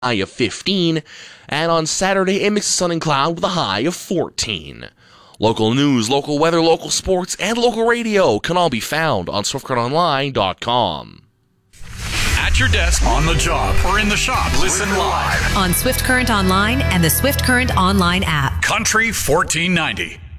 high of 15, and on Saturday, a mix of sun and cloud with a high of 14. Local news, local weather, local sports, and local radio can all be found on SwiftCurrentOnline.com. At your desk, on the job, or in the shop, listen live on Swift Current Online and the Swift Current Online app. Country 1490.